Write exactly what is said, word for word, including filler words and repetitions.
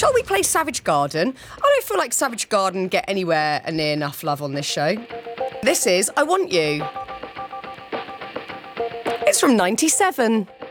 Shall we play Savage Garden? I don't feel like Savage Garden get anywhere near enough love on this show. This is I Want You. It's from ninety-seven.